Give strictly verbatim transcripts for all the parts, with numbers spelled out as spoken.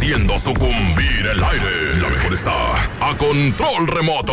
haciendo sucumbir el aire. La mejor está a control remoto.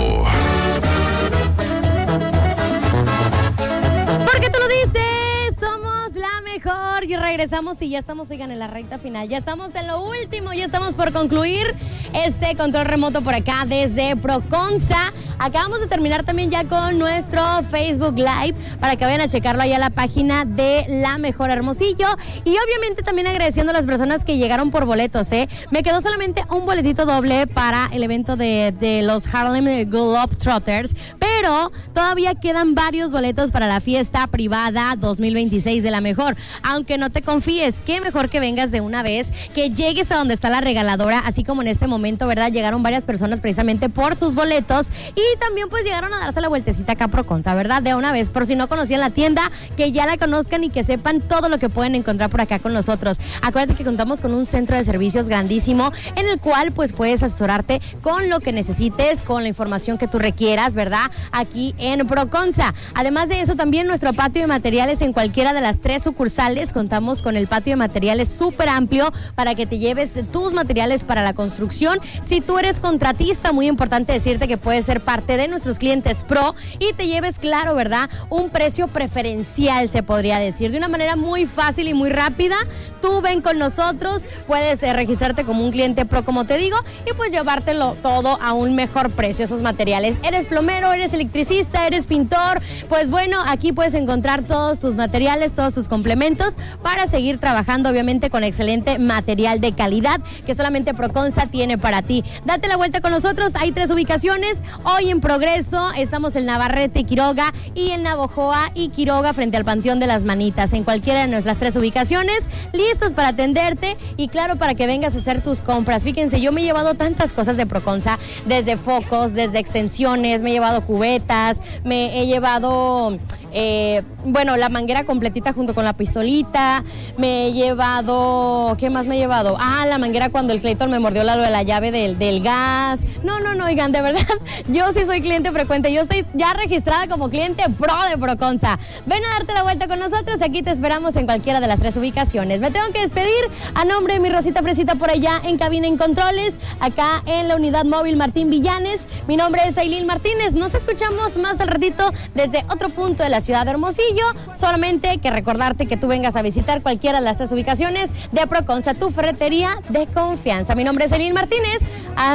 Porque tú lo dices, somos la mejor. Y regresamos y ya estamos, oigan, en la recta final. Ya estamos en lo último, ya estamos por concluir este control remoto por acá desde Proconza. Acabamos de terminar también ya con nuestro Facebook Live para que vayan a checarlo ahí a la página de La Mejor Hermosillo. Y obviamente también agradeciendo a las personas que llegaron por boletos, ¿eh? Me quedó solamente un boletito doble para el evento de, de los Harlem Globetrotters, pero todavía quedan varios boletos para la fiesta privada dos mil veintiséis de La Mejor. Aunque no te confíes, qué mejor que vengas de una vez, que llegues a donde está la regaladora, así como en este momento, ¿verdad? Llegaron varias personas precisamente por sus boletos y Y también pues llegaron a darse la vueltecita acá a Proconza, ¿verdad? De una vez, por si no conocían la tienda, que ya la conozcan y que sepan todo lo que pueden encontrar por acá con nosotros. Acuérdate que contamos con un centro de servicios grandísimo en el cual pues puedes asesorarte con lo que necesites, con la información que tú requieras, ¿verdad? Aquí en Proconza. Además de eso, también nuestro patio de materiales en cualquiera de las tres sucursales. Contamos con el patio de materiales súper amplio para que te lleves tus materiales para la construcción. Si tú eres contratista, muy importante decirte que puedes ser parte de nuestros clientes pro y te lleves, claro, ¿verdad? Un precio preferencial, se podría decir, de una manera muy fácil y muy rápida. Tú ven con nosotros, puedes eh, registrarte como un cliente pro, como te digo, y pues llevártelo todo a un mejor precio, esos materiales. Eres plomero, eres electricista, eres pintor, pues bueno, aquí puedes encontrar todos tus materiales, todos tus complementos para seguir trabajando, obviamente, con excelente material de calidad que solamente Proconza tiene para ti. Date la vuelta con nosotros, hay tres ubicaciones. Hoy en Progreso estamos en Navarrete y Quiroga, y en Navojoa y Quiroga frente al Panteón de las Manitas, en cualquiera de nuestras tres ubicaciones, listos para atenderte y claro, para que vengas a hacer tus compras. Fíjense, yo me he llevado tantas cosas de Proconza, desde focos, desde extensiones, me he llevado cubetas, me he llevado... Eh, bueno, la manguera completita junto con la pistolita, me he llevado, ¿qué más me he llevado? Ah, la manguera cuando el Clayton me mordió la, la llave del, del gas. No, no, no, oigan, de verdad, yo sí soy cliente frecuente, yo estoy ya registrada como cliente pro de Proconza. Ven a darte la vuelta con nosotros, aquí te esperamos en cualquiera de las tres ubicaciones. Me tengo que despedir a nombre de mi Rosita Fresita por allá en cabina en controles, acá en la unidad móvil Martín Villanes. Mi nombre es Ailín Martínez, nos escuchamos más al ratito desde otro punto de la ciudad de Hermosillo. Solamente que recordarte que tú vengas a visitar cualquiera de las tres ubicaciones de Proconza, tu ferretería de confianza. Mi nombre es Ailín Martínez. Hasta